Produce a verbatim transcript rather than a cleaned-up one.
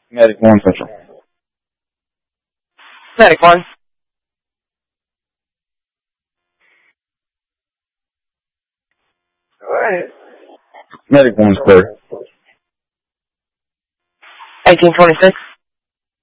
Medic one Central. Medic one. Alright. Medic one's clear. eighteen twenty-six.